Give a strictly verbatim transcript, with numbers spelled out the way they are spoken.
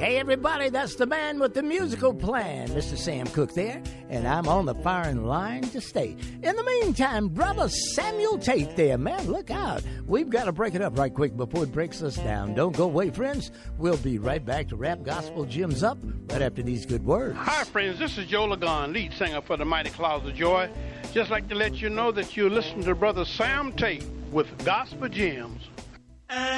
Hey, everybody, that's the man with the musical plan, Mister Sam Cooke there, and I'm on the firing line to stay. In the meantime, Brother Samuel Tate there, man, look out. We've got to break it up right quick before it breaks us down. Don't go away, friends. We'll be right back to wrap Gospel Gems up right after these good words. Hi, friends. This is Joe Lagon, lead singer for the Mighty Clouds of Joy. Just like to let you know that you listen to Brother Sam Tate with Gospel Gems.